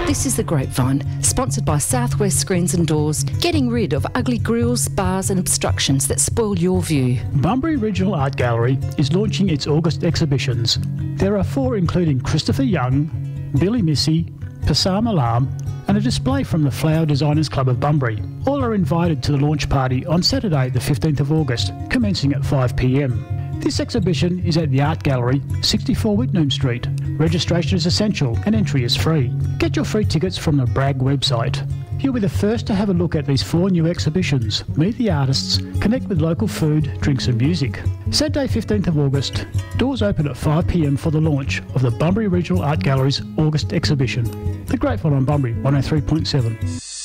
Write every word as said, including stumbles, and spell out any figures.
This is The Grapevine, sponsored by Southwest Screens and Doors, getting rid of ugly grills, bars and obstructions that spoil your view. Bunbury Regional Art Gallery is launching its August exhibitions. There are four including Christopher Young, Billy Missy, Passam Alam and a display from the Flower Designers Club of Bunbury. All are invited to the launch party on Saturday the fifteenth of August, commencing at five p m. This exhibition is at the Art Gallery, sixty-four Whitnum Street. Registration is essential and entry is free. Get your free tickets from the Bragg website. You'll be the first to have a look at these four new exhibitions, meet the artists, connect with local food, drinks and music. Saturday fifteenth of August. Doors open at five p m for the launch of the Bunbury Regional Art Gallery's August exhibition. The Grapevine on Bunbury one oh three point seven.